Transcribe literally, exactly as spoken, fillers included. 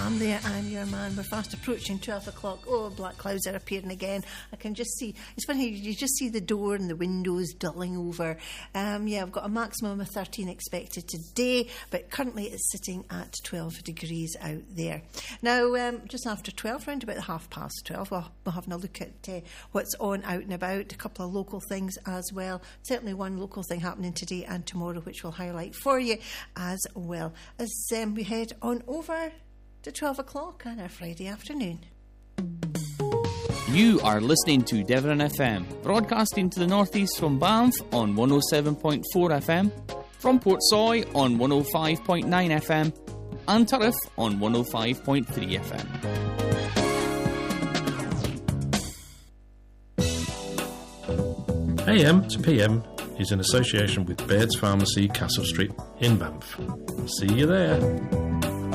I'm there, I'm your man. We're fast approaching twelve o'clock. Oh, black clouds are appearing again. I can just see, it's funny, you just see the door and the windows dulling over. Um, yeah, I've got a maximum of thirteen expected today, but currently it's sitting at twelve degrees out there. Now, um, just after twelve, round about half past twelve, we'll, we're having a look at uh, what's on out and about, a couple of local things as well. Certainly one local thing happening today and tomorrow, which we'll highlight for you as well. As um, we head on over to twelve o'clock on our Friday afternoon. You are listening to Devon F M, broadcasting to the northeast from Banff on one oh seven point four F M, from Portsoy on one oh five point nine F M, and Turriff on one oh five point three F M. A M to P M is in association with Baird's Pharmacy, Castle Street in Banff. See you there.